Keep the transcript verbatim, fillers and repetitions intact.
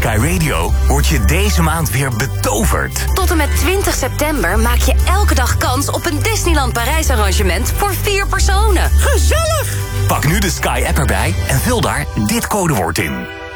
Sky Radio word je deze maand weer betoverd. Tot en met twintig september maak je elke dag kans op een Disneyland Parijs arrangement voor vier personen. Gezellig! Pak nu de Sky app erbij en vul daar dit codewoord in.